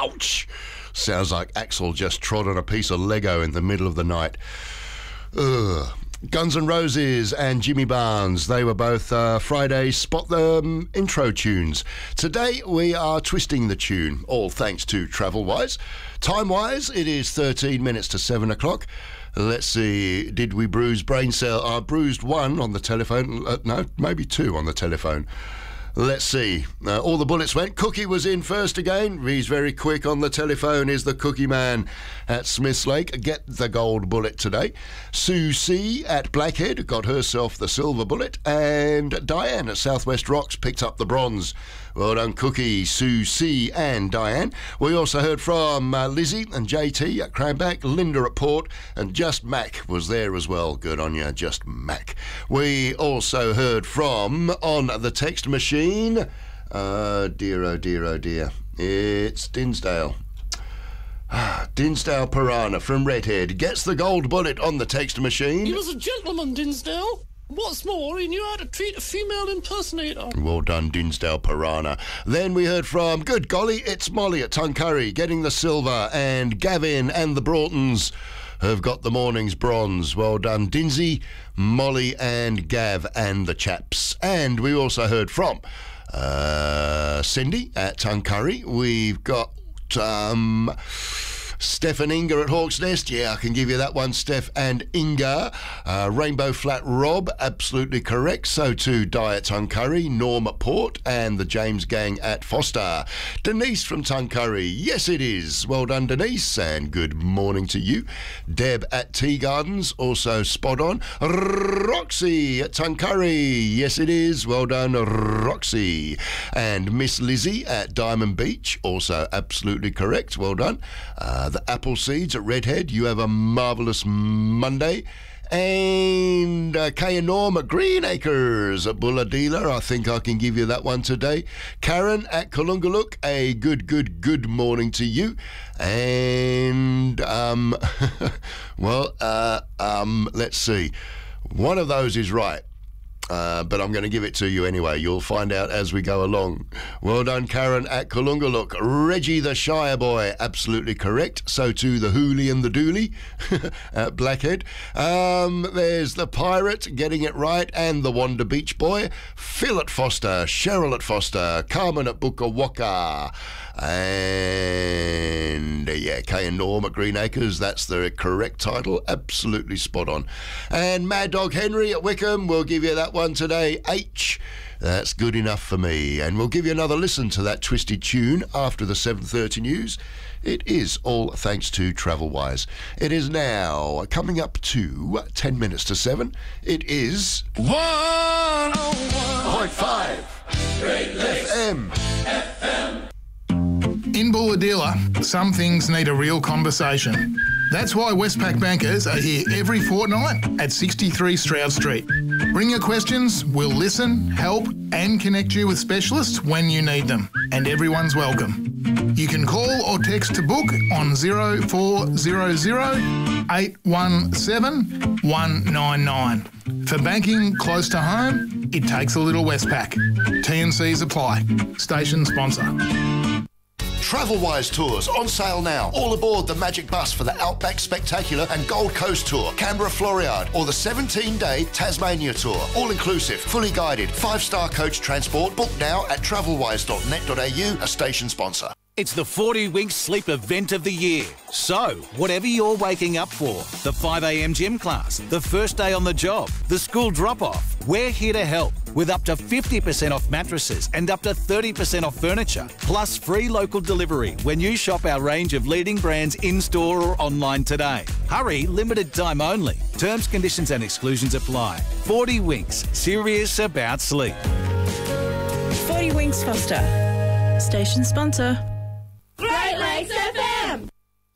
Ouch! Sounds like Axel just trod on a piece of Lego in the middle of the night. Ugh. Guns N' Roses and Jimmy Barnes, they were both Friday's Spot the intro tunes. Today we are twisting the tune, all thanks to Travelwise. Time-wise, it is 13 minutes to 7 o'clock. Let's see, did we bruise brain cell? I bruised one on the telephone. No, maybe two on the telephone. Let's see. All the bullets went. Cookie was in first again. He's very quick on the telephone, is the Cookie Man at Smiths Lake. Get the gold bullet today. Sue C. at Blackhead got herself the silver bullet. And Diane at Southwest Rocks picked up the bronze. Well done, Cookie, Sue C. and Diane. We also heard from Lizzie and JT at Cranback, Linda at Port, and Just Mac was there as well. Good on you, Just Mac. We also heard from, on the text machine, oh dear, it's Dinsdale. Dinsdale Piranha from Redhead gets the gold bullet on the text machine. He was a gentleman, Dinsdale. What's more, he knew how to treat a female impersonator. Well done, Dinsdale Piranha. Then we heard from, good golly, it's Molly at Tuncurry getting the silver, and Gavin and the Broughtons have got the morning's bronze. Well done, Dinsey, Molly and Gav and the chaps. And we also heard from Cindy at Tuncurry. We've got Steph and Inga at Hawk's Nest. Yeah, I can give you that one, Steph and Inga. Rainbow Flat Rob, absolutely correct. So too Di at Tuncurry, Norm at Port, and the James Gang at Foster. Denise from Tuncurry, yes it is. Well done, Denise, and good morning to you. Deb at Tea Gardens, also spot on. Roxy at Tuncurry, yes it is. Well done, Roxy. And Miss Lizzie at Diamond Beach, also absolutely correct. Well done. The Apple Seeds at Redhead, you have a marvellous Monday. And Kay and Norm at Green Acres at Bulla Dealer, I think I can give you that one today. Karen at Kalungaluk, a good morning to you. And, let's see. One of those is right. But I'm going to give it to you anyway. You'll find out as we go along. Well done, Karen at Kalungaluk. Reggie the Shire Boy, absolutely correct. So too the Hoolie and the Dooley at Blackhead. There's the Pirate getting it right, and the Wanda Beach Boy. Phil at Foster, Cheryl at Foster, Carmen at Bukawaka. And Kay and Norm at Green Acres, that's the correct title, absolutely spot on. And Mad Dog Henry at Wickham, we'll give you that one today, H. That's good enough for me. And we'll give you another listen to that twisted tune after the 7:30 news. It is all thanks to Travelwise. It is now coming up to 10 minutes to 7. It is 101.5 Great Lakes FM. In Bulladilla, some things need a real conversation. That's why Westpac bankers are here every fortnight at 63 Stroud Street. Bring your questions, we'll listen, help and connect you with specialists when you need them. And everyone's welcome. You can call or text to book on 0400 817 199. For banking close to home, it takes a little Westpac. T&Cs apply. Station sponsor. Travelwise tours on sale now. All aboard the Magic Bus for the Outback Spectacular and Gold Coast Tour, Canberra Floriade, or the 17-day Tasmania Tour. All inclusive, fully guided, 5-star coach transport. Book now at travelwise.net.au, a station sponsor. It's the 40 Winks Sleep event of the year. So, whatever you're waking up for, the 5 a.m. gym class, the first day on the job, the school drop-off, we're here to help with up to 50% off mattresses and up to 30% off furniture, plus free local delivery when you shop our range of leading brands in-store or online today. Hurry, limited time only. Terms, conditions and exclusions apply. 40 Winks, serious about sleep. 40 Winks Foster, station sponsor.